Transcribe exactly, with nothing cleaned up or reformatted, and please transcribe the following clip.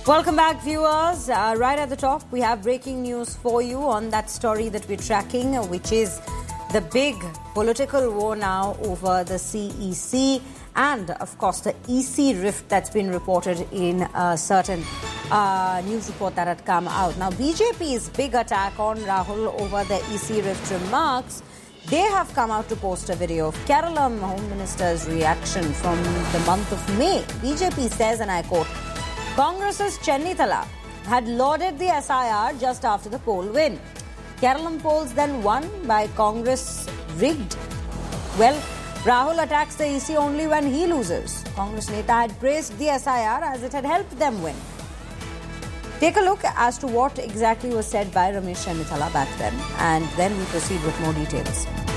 Welcome back, viewers. Uh, right at the top, we have breaking news for you on that story that we're tracking, which is the big political war now over the C E C and, of course, the E C rift that's been reported in a certain uh, news report that had come out. Now, B J P's big attack on Rahul over the E C rift remarks, they have come out to post a video of Kerala Home Minister's reaction from the month of May. B J P says, and I quote, Congress's Chennithala had lauded the S I R just after the poll win. Kerala polls then won by Congress rigged. Well, Rahul attacks the E C only when he loses. Congress Neta had praised the S I R as it had helped them win. Take a look as to what exactly was said by Ramesh Chennithala back then, and then we proceed with more details.